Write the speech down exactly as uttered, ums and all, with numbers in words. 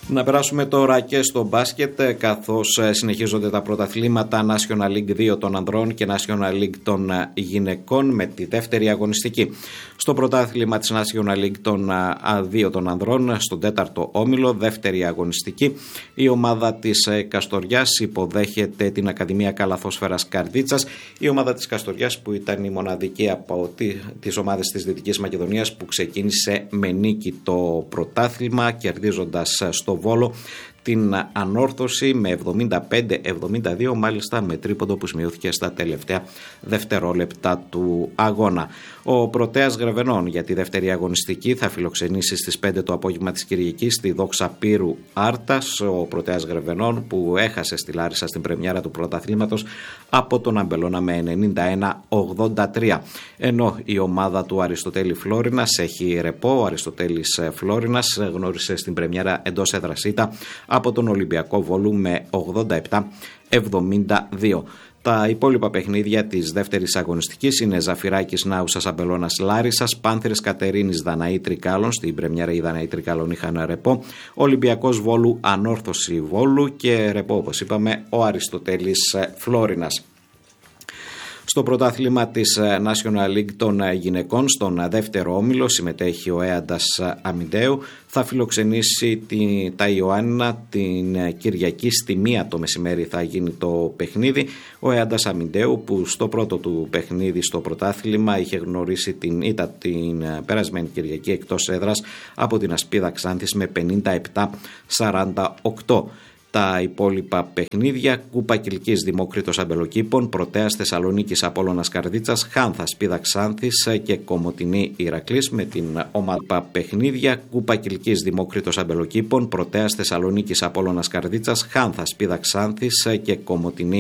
Να περάσουμε τώρα και στο μπάσκετ, καθώς συνεχίζονται τα πρωταθλήματα National League δύο των ανδρών και National League των γυναικών με τη δεύτερη αγωνιστική. Στο πρωτάθλημα της National League των δύο των ανδρών, στον τέταρτο όμιλο, δεύτερη αγωνιστική, η ομάδα της Καστοριάς υποδέχεται την Ακαδημία Καλαθόσφαιρας Καρδίτσας. Η ομάδα της Καστοριάς, που ήταν η μοναδική από τις ομάδες της Δυτικής Μακεδονίας που ξεκίνησε με νίκη το πρωτάθλημα, κερδίζοντας στο Βόλο την Ανόρθωση με εβδομήντα πέντε εβδομήντα δύο, μάλιστα με τρίποντο που σημειώθηκε στα τελευταία δευτερόλεπτα του αγώνα. Ο Πρωτέας Γρεβενών για τη δεύτερη αγωνιστική θα φιλοξενήσει στις πέντε το απόγευμα της Κυριακής τη Δόξα Πύρου Άρτας. Ο Πρωτέας Γρεβενών, που έχασε στη Λάρισα στην πρεμιέρα του πρωταθλήματος από τον Αμπελώνα με ενενήντα ένα ογδόντα τρία. Ενώ η ομάδα του Αριστοτέλη Φλόρινας έχει ρεπό. Ο Αριστοτέλης Φλόρινας γνώρισε στην πρεμιέρα εντός έδρας ήττα από τον Ολυμπιακό Βόλου με ογδόντα επτά εβδομήντα δύο. Τα υπόλοιπα παιχνίδια της δεύτερης αγωνιστικής είναι Ζαφυράκης Νάουσας Αμπελώνας Λάρισσας, Πάνθυρες Κατερίνης Δαναή Τρικάλων. Στην πρεμιέρα οι Δαναή Τρικάλων είχαν ρεπό. Ολυμπιακός Βόλου Ανόρθωση Βόλου και ρεπό, όπως είπαμε, ο Αριστοτέλης Φλόρινας. Στο πρωτάθλημα της National League των γυναικών, στον δεύτερο όμιλο, συμμετέχει ο Έαντας Αμιντέου. Θα φιλοξενήσει τη, τα Ιωάννινα την Κυριακή στη μία το μεσημέρι θα γίνει το παιχνίδι. Ο Έαντας Αμιντέου, που στο πρώτο του παιχνίδι στο πρωτάθλημα είχε γνωρίσει την ήττα την περασμένη Κυριακή εκτός έδρας από την Ασπίδα Ξάνθης με πενήντα επτά σαράντα οκτώ. Τα υπόλοιπα παιχνίδια: Κούπα Κιλκής Δημόκριτος Αμπελοκήπων, Πρωτέας Θεσσαλονίκης Απόλλωνας Καρδίτσας, Χάνθα Σπίδα Ξάνθης και Κομοτηνή Ηρακλής. Με την ομάδα παιχνίδια: Κούπα Κιλκής Δημόκριτος Αμπελοκήπων, Πρωτέας Θεσσαλονίκης Απόλλωνας Καρδίτσας, Χάνθα Σπίδα Ξάνθης και Κομοτηνή